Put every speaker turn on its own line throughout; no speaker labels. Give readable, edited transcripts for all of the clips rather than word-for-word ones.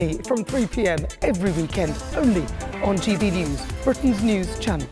from 3 p.m. every weekend, only on GB News, Britain's news channel.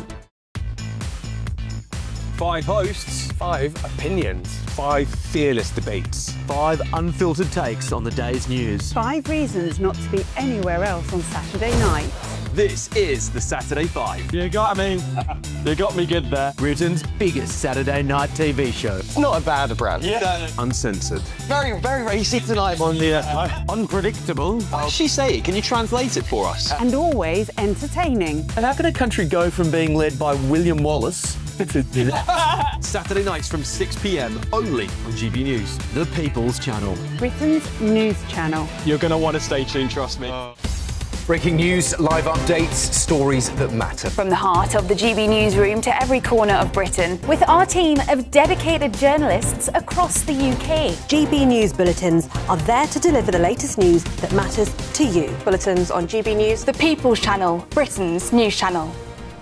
5 hosts,
5 opinions,
5 fearless debates,
5 unfiltered takes on the day's news.
5 reasons not to be anywhere else on Saturday night.
This is the Saturday 5.
You got me good there.
Britain's biggest Saturday night TV show.
It's not a bad brand.
yeah, uncensored.
Very racy tonight on the unpredictable.
What did she say? Can you translate it for us?
And always entertaining.
And how can a country go from being led by William Wallace to
Saturday nights from 6 p.m. only on GB News, the People's Channel.
Britain's news channel.
You're going to want to stay tuned, trust me.
Breaking news, live updates, stories that matter.
From the heart of the GB newsroom to every corner of Britain, with our team of dedicated journalists across the UK.
GB News Bulletins are there to deliver the latest news that matters to you. Bulletins on GB News,
The People's Channel, Britain's news channel.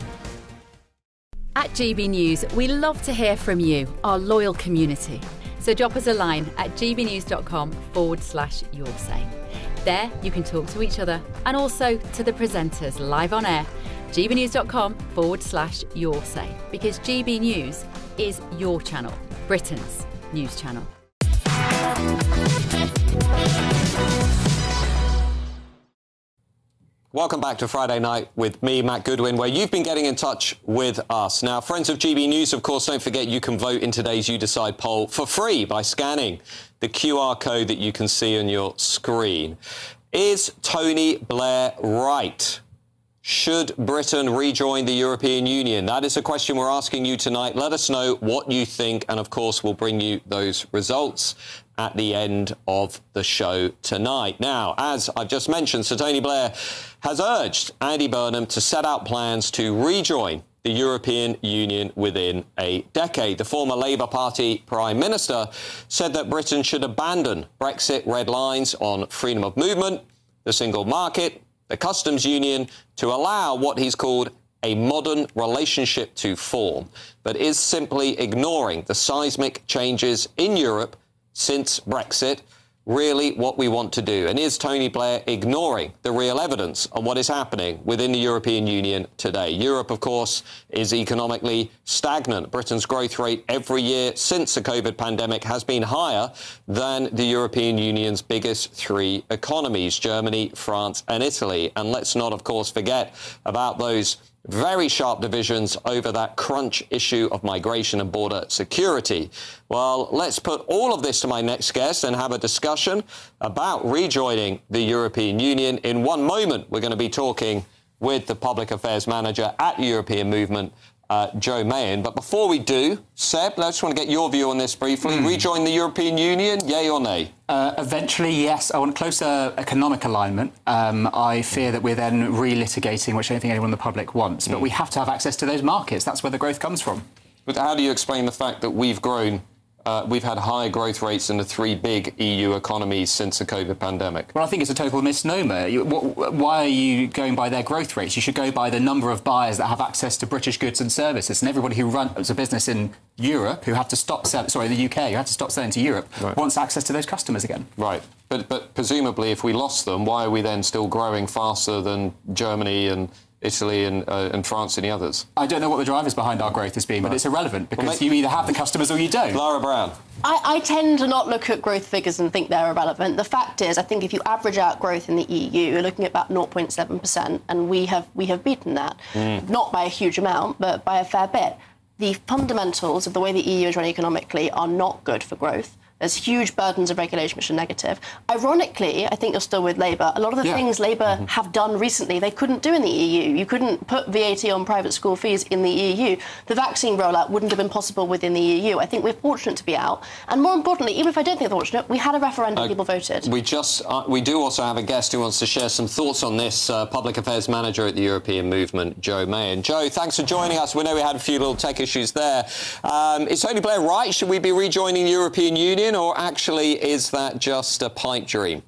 At GB News, we love to hear from you, our loyal community. So drop us a line at gbnews.com/yoursay. There you can talk to each other and also to the presenters live on air. gbnews.com/yoursay, because GB News is your channel, Britain's news channel.
Welcome back to Friday Night with me, Matt Goodwin, where you've been getting in touch with us. Now, friends of GB News, of course, don't forget you can vote in today's You Decide poll for free by scanning the QR code that you can see on your screen. Is Tony Blair right? Should Britain rejoin the European Union? That is a question we're asking you tonight. Let us know what you think, and of course, we'll bring you those results at the end of the show tonight. Now, as I've just mentioned, Sir Tony Blair has urged Andy Burnham to set out plans to rejoin the European Union within a decade. The former Labour Party Prime Minister said that Britain should abandon Brexit red lines on freedom of movement, the single market, the customs union, to allow what he's called a modern relationship to form, but is simply ignoring the seismic changes in Europe since Brexit really what we want to do? And is Tony Blair ignoring the real evidence of what is happening within the European Union today? Europe, of course, is economically stagnant. Britain's growth rate every year since the COVID pandemic has been higher than the European Union's biggest 3 economies, Germany, France and Italy. And let's not, of course, forget about those very sharp divisions over that crunch issue of migration and border security. Well, let's put all of this to my next guest and have a discussion about rejoining the European Union. In one moment, we're going to be talking with the Public Affairs Manager at European Movement, Joe Mayen. But before we do, Seb, I just want to get your view on this briefly. Rejoin the European Union, yay or nay?
Eventually, yes. I want closer economic alignment. I fear that we're then relitigating, which I don't think anyone in the public wants. But we have to have access to those markets. That's where the growth comes from.
But how do you explain the fact that we've grown, we've had higher growth rates in the 3 big EU economies since the COVID pandemic?
Well, I think it's a total misnomer. Why are you going by their growth rates? You should go by the number of buyers that have access to British goods and services. And everybody who runs a business in Europe, who have to stop selling, sorry, the UK, who have to stop selling to Europe, wants access to those customers again.
Right. But presumably, if we lost them, why are we then still growing faster than Germany and Italy and France and the others?
I don't know what the drivers behind our growth has been, but it's irrelevant because you either have the customers or you don't.
Lara Brown.
I tend to not look at growth figures and think they're irrelevant. The fact is, I think if you average out growth in the EU, you're looking at about 0.7%, and we have beaten that. Not by a huge amount, but by a fair bit. The fundamentals of the way the EU is run economically are not good for growth. There's huge burdens of regulation which are negative. Ironically, I think you're still with Labour. A lot of the things Labour have done recently, they couldn't do in the EU. You couldn't put VAT on private school fees in the EU. The vaccine rollout wouldn't have been possible within the EU. I think we're fortunate to be out. And more importantly, even if I don't think we're fortunate, we had a referendum, people voted.
We do also have a guest who wants to share some thoughts on this, Public Affairs Manager at the European Movement, Joe Mayen. Joe, thanks for joining us. We know we had a few little tech issues there. Is Tony Blair right? Should we be rejoining the European Union, or actually is that just a pipe dream?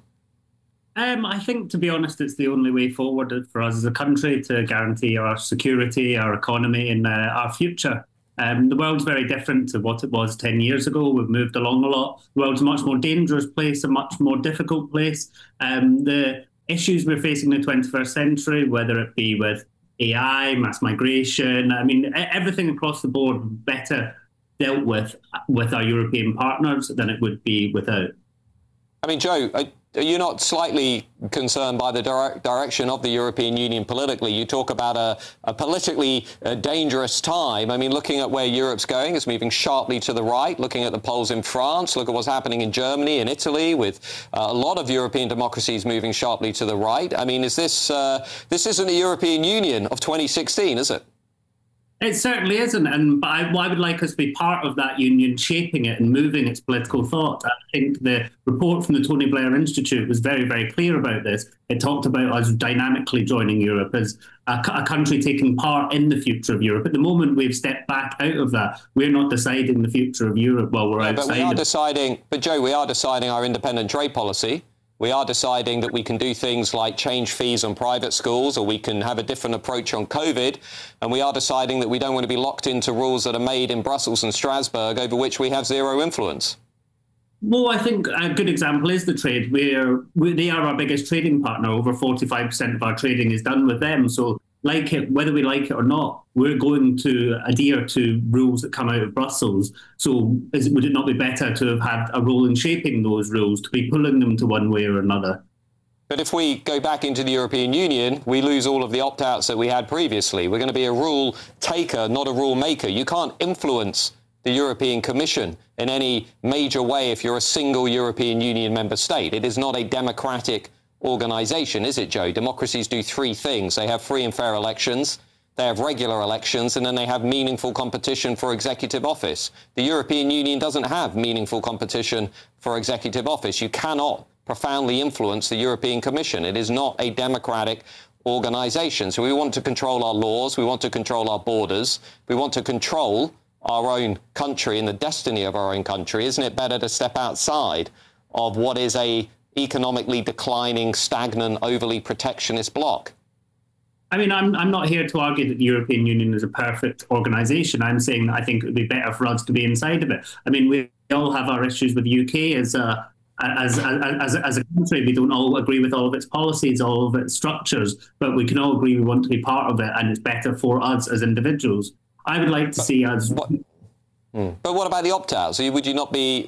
I think, to be honest, it's the only way forward for us as a country to guarantee our security, our economy and our future. The world's very different to what it was 10 years ago. We've moved along a lot. The world's a much more dangerous place, a much more difficult place. The issues we're facing in the 21st century, whether it be with AI, mass migration. I mean, everything across the board better dealt with our European partners than it would be without.
I mean, Joe, are you not slightly concerned by the direction of the European Union politically? You talk about a politically dangerous time. I mean, looking at where Europe's going, it's moving sharply to the right. Looking at the polls in France, look at what's happening in Germany and Italy, with a lot of European democracies moving sharply to the right. I mean, is this isn't the European Union of 2016, is it?
It certainly isn't, but I would like us to be part of that union, shaping it and moving its political thought. I think the report from the Tony Blair Institute was very, very clear about this. It talked about us dynamically joining Europe as a country taking part in the future of Europe. At the moment, we've stepped back out of that. We're not deciding the future of Europe while we're outside.
But we are deciding, Joe, we are deciding our independent trade policy. We are deciding that we can do things like change fees on private schools, or we can have a different approach on COVID. And we are deciding that we don't want to be locked into rules that are made in Brussels and Strasbourg over which we have zero influence.
Well, I think a good example is the trade. They are our biggest trading partner. Over 45% of our trading is done with them. So whether we like it or not, we're going to adhere to rules that come out of Brussels. So would it not be better to have had a role in shaping those rules, to be pulling them to one way or another?
But if we go back into the European Union, we lose all of the opt-outs that we had previously. We're going to be a rule taker, not a rule maker. You can't influence the European Commission in any major way if you're a single European Union member state. It is not a democratic organisation, is it, Joe? Democracies do three things. They have free and fair elections, they have regular elections, and then they have meaningful competition for executive office. The European Union doesn't have meaningful competition for executive office. You cannot profoundly influence the European Commission. It is not a democratic organisation. So we want to control our laws, we want to control our borders, we want to control our own country and the destiny of our own country. Isn't it better to step outside of what is a economically declining, stagnant, overly protectionist bloc?
I mean, I'm not here to argue that the European Union is a perfect organisation. I'm saying that I think it would be better for us to be inside of it. I mean, we all have our issues with the UK as a country. We don't all agree with all of its policies, all of its structures, but we can all agree we want to be part of it, and it's better for us as individuals. I would like to see us.
But what about the opt-outs? Would you not be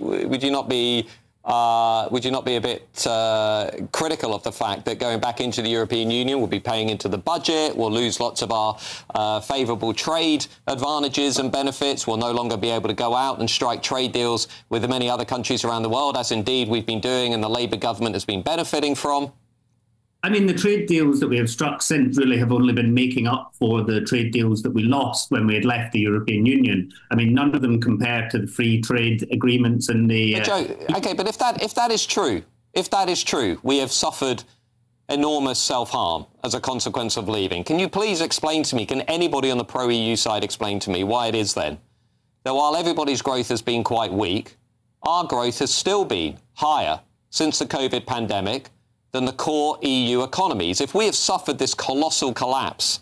a bit critical of the fact that going back into the European Union, we'll be paying into the budget, we'll lose lots of our favourable trade advantages and benefits, we'll no longer be able to go out and strike trade deals with the many other countries around the world, as indeed we've been doing and the Labour government has been benefiting from?
I mean, the trade deals that we have struck since really have only been making up for the trade deals that we lost when we had left the European Union. I mean, none of them compare to the free trade agreements and the...
But Joe, OK, but if that is true, we have suffered enormous self-harm as a consequence of leaving. Can you please explain to me, can anybody on the pro-EU side explain to me why it is then that while everybody's growth has been quite weak, our growth has still been higher since the COVID pandemic than the core EU economies? If we have suffered this colossal collapse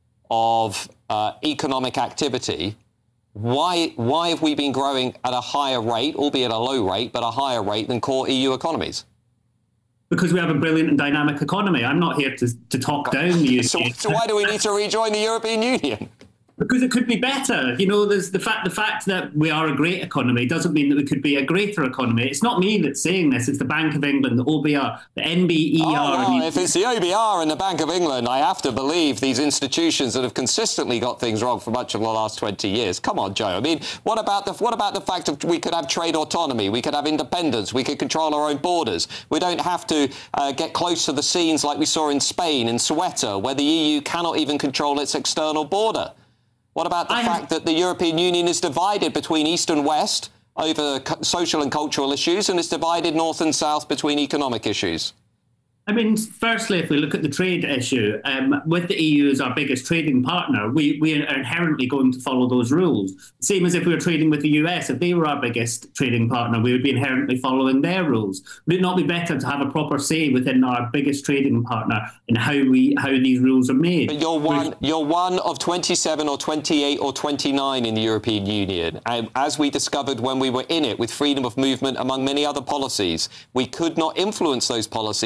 of economic activity, why have we been growing at a higher rate, albeit a low rate, but a higher rate than core EU economies?
Because we have a brilliant and dynamic economy. I'm not here to talk down the UK.
So why do we need to rejoin the European Union?
Because it could be better. You know, there's the fact that we are a great economy doesn't mean that we could be a greater economy. It's not me that's saying this. It's the Bank of England, the OBR, the NBER.
Oh, well, if it's the OBR and the Bank of England, I have to believe these institutions that have consistently got things wrong for much of the last 20 years. Come on, Joe. I mean, what about the fact that we could have trade autonomy, we could have independence, we could control our own borders. We don't have to get close to the scenes like we saw in Spain, in Ceuta, where the EU cannot even control its external border. What about the fact that the European Union is divided between East and West over social and cultural issues, and is divided North and South between economic issues?
I mean, firstly, if we look at the trade issue, with the EU as our biggest trading partner, we are inherently going to follow those rules. Same as if we were trading with the US. If they were our biggest trading partner, we would be inherently following their rules. Would it not be better to have a proper say within our biggest trading partner in how these rules are made?
But you're one of 27 or 28 or 29 in the European Union. As we discovered when we were in it, with freedom of movement, among many other policies, we could not influence those policies because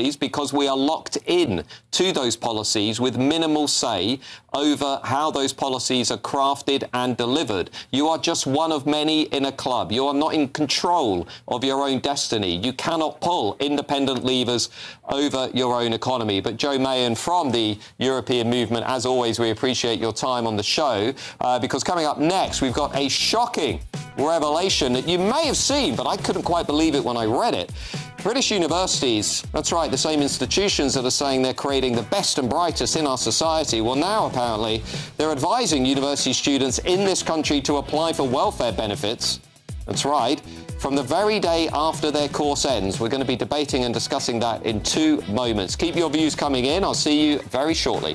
because we are locked in to those policies with minimal say over how those policies are crafted and delivered. You are just one of many in a club. You are not in control of your own destiny. You cannot pull independent levers over your own economy. But Jo Mayen from the European movement, as always, we appreciate your time on the show, because coming up next, we've got a shocking revelation that you may have seen, but I couldn't quite believe it when I read it. British universities, that's right, the same institutions that are saying they're creating the best and brightest in our society, well, now apparently they're advising university students in this country to apply for welfare benefits. That's right, from the very day after their course ends. We're going to be debating and discussing that in 2 moments. Keep your views coming in. I'll see you very shortly.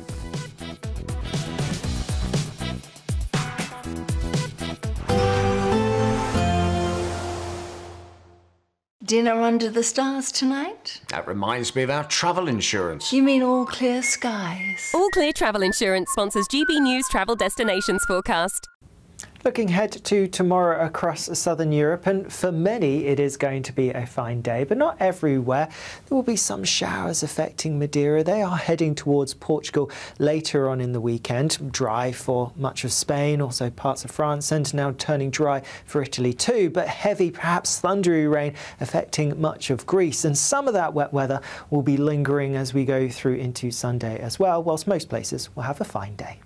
Dinner under the stars tonight?
That reminds me of our travel insurance.
You mean All Clear Skies?
All Clear Travel Insurance sponsors GB News Travel Destinations Forecast.
Looking ahead to tomorrow across southern Europe, and for many it is going to be a fine day, but not everywhere. There will be some showers affecting Madeira. They are heading towards Portugal later on in the weekend. Dry for much of Spain, also parts of France, and now turning dry for Italy too, but heavy, perhaps thundery rain affecting much of Greece. And some of that wet weather will be lingering as we go through into Sunday as well, whilst most places will have a fine day.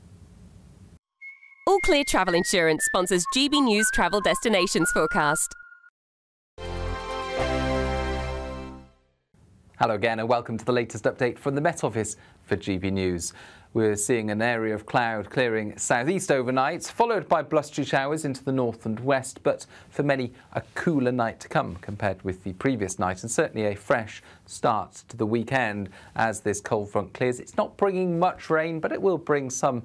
All Clear Travel Insurance sponsors GB News Travel Destinations Forecast.
Hello again and welcome to the latest update from the Met Office for GB News. We're seeing an area of cloud clearing southeast overnight, followed by blustery showers into the north and west, but for many a cooler night to come compared with the previous night, and certainly a fresh start to the weekend as this cold front clears. It's not bringing much rain, but it will bring some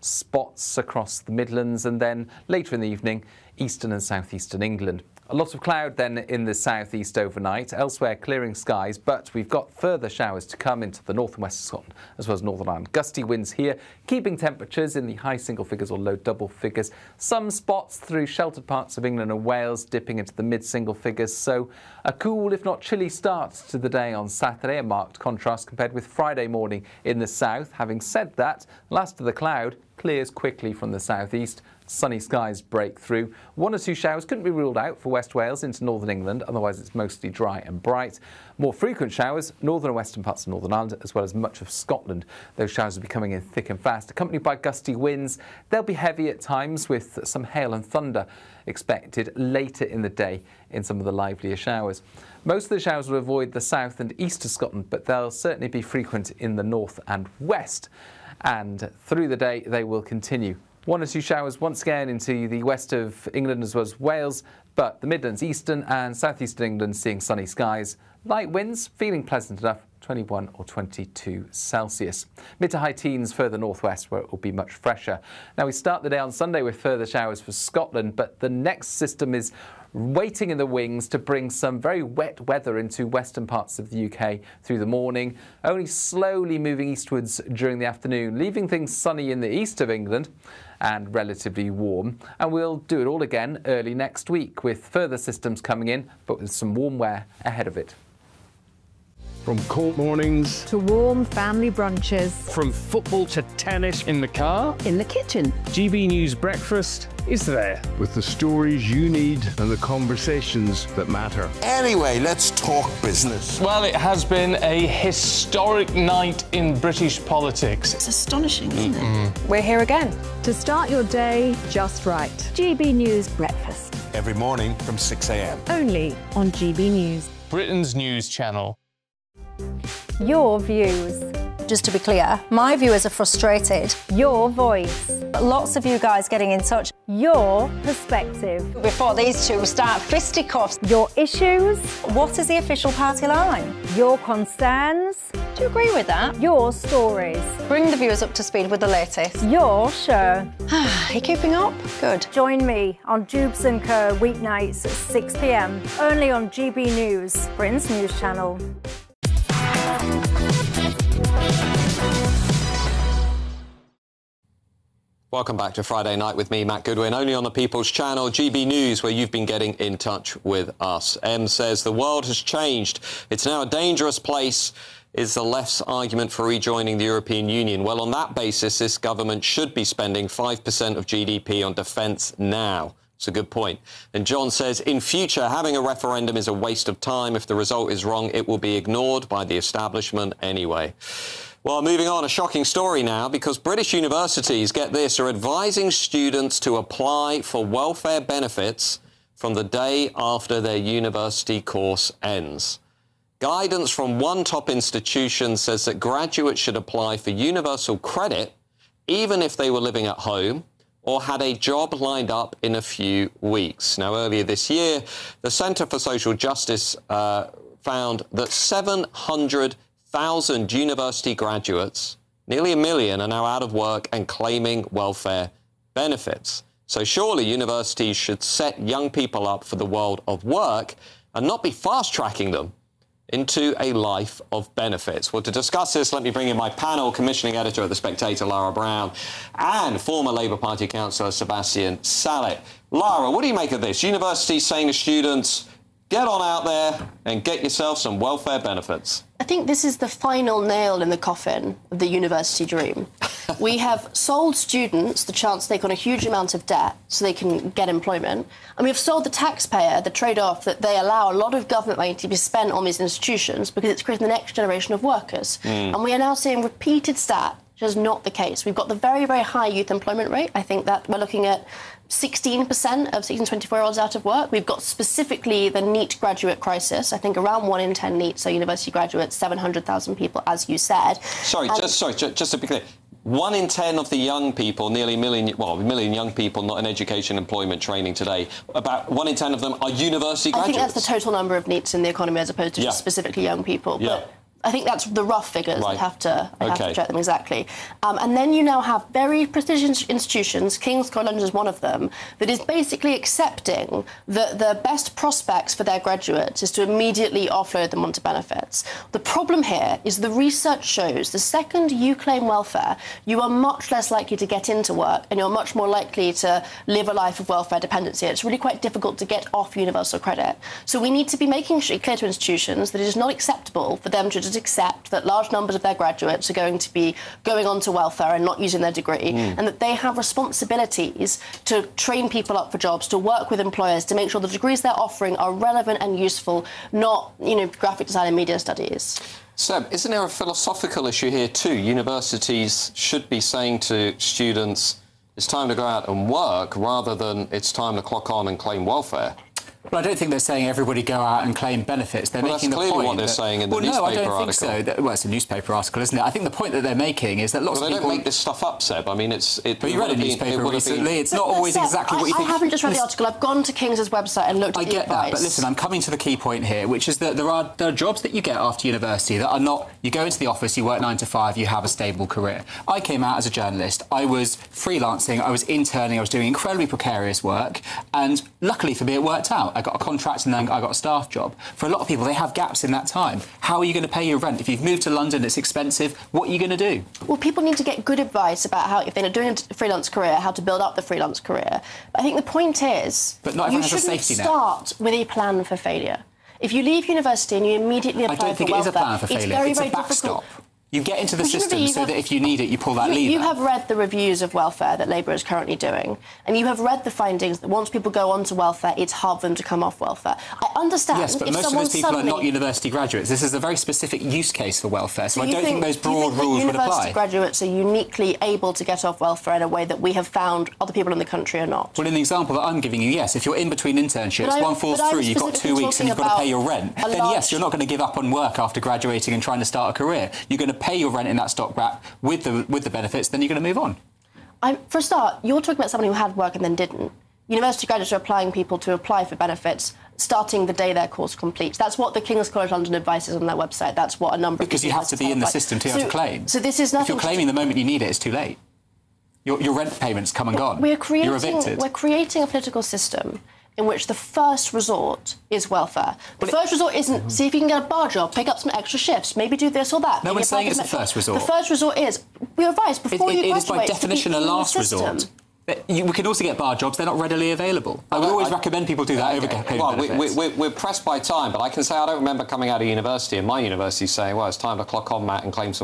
spots across the Midlands and then later in the evening, eastern and southeastern England. A lot of cloud then in the southeast overnight, elsewhere clearing skies, but we've got further showers to come into the north and west of Scotland, as well as Northern Ireland. Gusty winds here, keeping temperatures in the high single figures or low double figures. Some spots through sheltered parts of England and Wales dipping into the mid single figures. So a cool, if not chilly start to the day on Saturday, a marked contrast compared with Friday morning in the south. Having said that, last of the cloud clears quickly from the southeast. Sunny skies break through. 1 or 2 showers couldn't be ruled out for West Wales into northern England, otherwise it's mostly dry and bright. More frequent showers, northern and western parts of Northern Ireland, as well as much of Scotland. Those showers will be coming in thick and fast, accompanied by gusty winds. They'll be heavy at times with some hail and thunder expected later in the day in some of the livelier showers. Most of the showers will avoid the south and east of Scotland, but they'll certainly be frequent in the north and west. And through the day, they will continue. 1 or 2 showers once again into the west of England as well as Wales, but the Midlands, eastern and southeastern England seeing sunny skies. Light winds, feeling pleasant enough, 21 or 22 Celsius. Mid to high teens further northwest where it will be much fresher. Now we start the day on Sunday with further showers for Scotland, but the next system is waiting in the wings to bring some very wet weather into western parts of the UK through the morning, only slowly moving eastwards during the afternoon, leaving things sunny in the east of England and relatively warm. And we'll do it all again early next week with further systems coming in, but with some warm wear ahead of it.
From cold mornings
to warm family brunches,
from football to tennis in the car,
in the kitchen.
GB News Breakfast is there with the stories you need and the conversations that matter.
Anyway, let's talk business.
Well, it has been a historic night in British politics.
It's astonishing, isn't it?
We're here again
to start your day just right. GB News Breakfast.
Every morning from 6 a.m.
Only on GB News.
Britain's news channel.
Your views.
Just to be clear, my viewers are frustrated.
Your voice.
Lots of you guys getting in touch.
Your perspective.
Before these two start fisticuffs.
Your issues.
What is the official party line?
Your concerns.
Do you agree with that?
Your stories.
Bring the viewers up to speed with the latest.
Your show.
Are you keeping up? Good.
Join me on Jubes & Co. weeknights at 6 p.m. only on GB News, Britain's news channel.
Welcome back to Friday Night with me, Matt Goodwin, only on the People's Channel, GB News, where you've been getting in touch with us. M says the world has changed. It's now a dangerous place, is the left's argument for rejoining the European Union. Well, on that basis, this government should be spending 5% of GDP on defence now. It's a good point. And John says, in future, having a referendum is a waste of time. If the result is wrong, it will be ignored by the establishment anyway. Well, moving on, a shocking story now, because British universities, get this, are advising students to apply for welfare benefits from the day after their university course ends. Guidance from one top institution says that graduates should apply for universal credit even if they were living at home or had a job lined up in a few weeks. Now, earlier this year, the Centre for Social Justice found that 700,000 university graduates, nearly 1 million, are now out of work and claiming welfare benefits. So surely universities should set young people up for the world of work and not be fast-tracking them into a life of benefits. Well, to discuss this, let me bring in my panel, commissioning editor at The Spectator, Lara Brown, and former Labour Party councillor, Sebastian Sallet. Lara, what do you make of this? Universities saying to students, get on out there and get yourself some welfare benefits.
I think this is the final nail in the coffin of the university dream. We have sold students the chance to take on a huge amount of debt so they can get employment, and we've sold the taxpayer the trade-off that they allow a lot of government money to be spent on these institutions because it's creating the next generation of workers. And we are now seeing repeated stats, which is not the case. We've got the very, very high youth employment rate. I think that we're looking at 16% of 16 to 24-year-olds out of work. We've got specifically the NEET graduate crisis. I think around 1 in 10 NEET, so university graduates, 700,000 people, as you said.
Just to be clear, 1 in 10 of the young people, nearly a million young people not in education, employment, training today, about 1 in 10 of them are university graduates.
I think that's the total number of NEETs in the economy as opposed to just specifically young people. But I think that's the rough figures. I'd have to check them exactly. And then you now have very prestigious institutions, King's College London is one of them, that is basically accepting that the best prospects for their graduates is to immediately offload them onto benefits. The problem here is the research shows the second you claim welfare, you are much less likely to get into work and you're much more likely to live a life of welfare dependency. It's really quite difficult to get off universal credit. So we need to be making it clear to institutions that it is not acceptable for them to just accept that large numbers of their graduates are going to be going on to welfare and not using their degree, and that they have responsibilities to train people up for jobs, to work with employers, to make sure the degrees they're offering are relevant and useful, not, graphic design and media studies.
Seb, isn't there a philosophical issue here too? Universities should be saying to students, it's time to go out and work, rather than it's time to clock on and claim welfare.
Well, I don't think they're saying everybody go out and claim benefits. They're making the point.
That's clearly what they're saying in the newspaper article.
No, I don't think so. Well, it's a newspaper article, isn't it? I think the point that they're making is that lots of people...
They don't make this stuff up, Seb. I mean, it's...
But you read a newspaper recently. It's not always exactly what you think.
I haven't just read the article. I've gone to King's website and looked at the advice. I get that, but listen, I'm coming to the key point here, which is that there are jobs that you get after university that are not... You go into the office, you work 9 to 5, you have a stable career. I came out as a journalist. I was freelancing, I was interning, I was doing incredibly precarious work, and luckily for me, it worked out. I got a contract and then I got a staff job. For a lot of people, they have gaps in that time. How are you going to pay your rent? If you've moved to London, it's expensive. What are you going to do? Well, people need to get good advice about how, if they're doing a freelance career, how to build up the freelance career. But I think the point is,
but not everyone has a safety net.
You shouldn't start with a plan for failure. If you leave university and you immediately apply for welfare,
I don't think it is a plan for failure. It's a backstop. You get into the system so that if you need it, you pull that lever.
You have read the reviews of welfare that Labour is currently doing, and you have read the findings that once people go on to welfare, it's hard for them to come off welfare. I understand.
Yes, but most of those people are not university graduates. This is a very specific use case for welfare, so I don't think those broad rules would apply.
University graduates are uniquely able to get off welfare in a way that we have found other people in the country are not.
Well, in the example that I'm giving you, yes, if you're in between internships, one falls through, you've got 2 weeks and you've got to pay your rent, then yes, you're not going to give up on work after graduating and trying to start a career. You're going to pay your rent in that stopgap with the benefits, then you're going to move on.
For a start, you're talking about someone who had work and then didn't. University graduates are applying people to apply for benefits starting the day their course completes. That's what the King's College London advises on their website. That's what a number of people...
Because you have to be in the system to be able to claim.
So this is nothing...
If you're claiming the moment you need it, it's too late. Your rent payments come and gone. You're evicted.
We're creating a political system in which the first resort is welfare. The first resort isn't, see if you can get a bar job, pick up some extra shifts, maybe do this or that.
No one's saying it's the first resort.
The first resort is Your advice before you
It is by
graduate
definition
to
a
be in the
last
system.
resort. We can also get bar jobs, they're not readily available. I would always recommend people do that over paid benefits.
We're pressed by time, but I can say I don't remember coming out of university and my university saying, well, it's time to clock on, Matt, and claim some